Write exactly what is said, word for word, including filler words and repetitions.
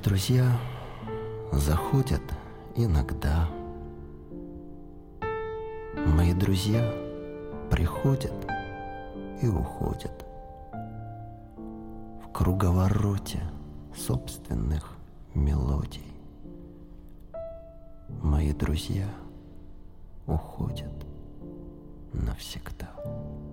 друзья заходят иногда. Мои друзья приходят и уходят в круговороте собственных мелодий. Мои друзья уходят навсегда.